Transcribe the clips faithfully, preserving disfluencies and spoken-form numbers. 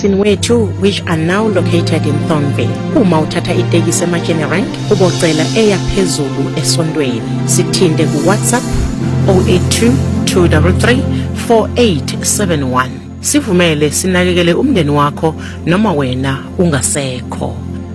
ematekisini wethu which are now located in Thornville. Uma uthatha itekisi eMatsheni Rank ubocela eya phezulu esondweni. Sithinde ku WhatsApp zero eight two, two three three, four eight seven one. Sivumele sinakekele umndeni wakho noma wena ungasekho.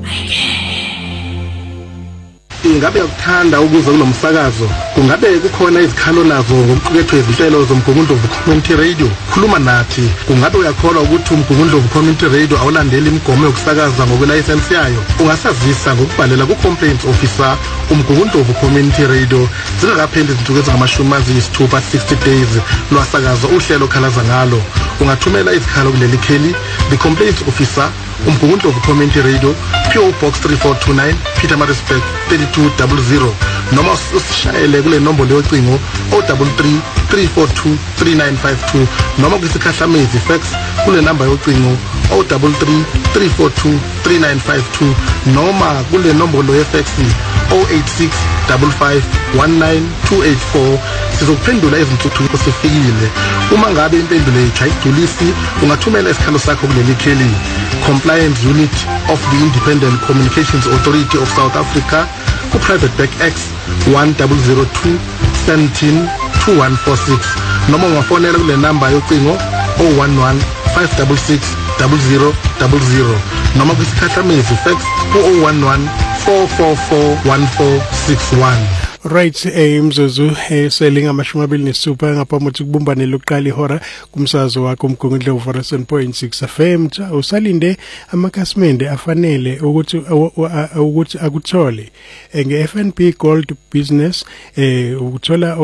Ingabe ukuthanda ukuza kulomsakazo, kungabe kukhona izikhalo nazo ngomquketho wezinhlelo zomgungundlovu community radio? Khuluma nathi. Kungabe uyakholwa ukuthi umgungundlovu community radio awulandeli imigomo yokusakaza ngokwelayisensi yayo? Ungasazisa ngokubhalela ku-complaints officer umgungundlovu community radio zingakapheli izinsuku ezingamashumi ayisithupha, sixty days lwasakaza uhlelo okhalaza ngalo. Ungathumela izikhalo kuleli kheli, the complaints officer umgungundlovu community radio, P O Box three four two nine, Pietermaritzburg thirty-two zero zero, noma usishayele kule nombolo yocingo zero three three, three four two, three nine five two, noma kusikhahlamezi fax kule namba yocingo zero three three, three four two, three nine five two, noma kule nombolo yefax zero eight six, five five, one nine, two eight four. Sizokuphendula izinhluthu sifikile. Uma ngabe impendulo yethu ayigculisi, ungathumela isikhalo sakho kuleli kheli, Compliance Unit of the Independent Communications Authority of South Africa, ku Private Back X one zero zero two, one seven, two one four six, noma ungafonela kule namba yocingo zero one one, five six six, zero zero zero zero, noma kusikhahlamezi fax ku zero one one, four four four, one four six one. Right, eh mzuzu eh selinga amashumi amabili nesithupha ngaphambi kokuthi kubumbane lokuqala ihora kumsazo wakho umgungundlovu four point six F M. Usalinde amakhasimende afanele ukuthi ukuthi akuthole nge-F N B Gold Business eh ukuthola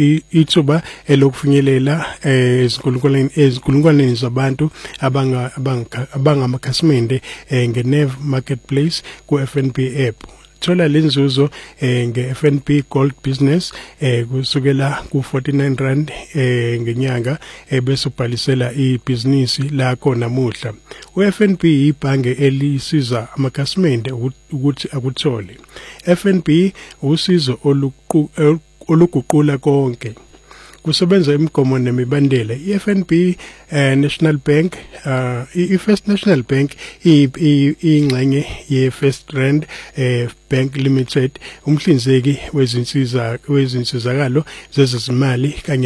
ithuba elokufinyelela ezinkulunkwaneni ezinkulunkwaneni zabantu abanga abangamakhasimende nge-Nev Marketplace ku F N B app. Thola lenzuzo eh nge-F N B Gold Business eh kusukela ku forty-nine rand eh ngenyanga ebese ubhalisela ibhizinisi lakho namuhla. U-F N B ibhange elisiza amakhasimende ukuthi akuthole. F N B usizo oluguqula konke. Kusebenza imigomo nemibandela. I-F N B uh, National Bank uh, i-First National Bank ingxenye ye-First Rand uh, Bank Limited, umhlinzeki wezinsiza wezinsizakalo zezezimali kanye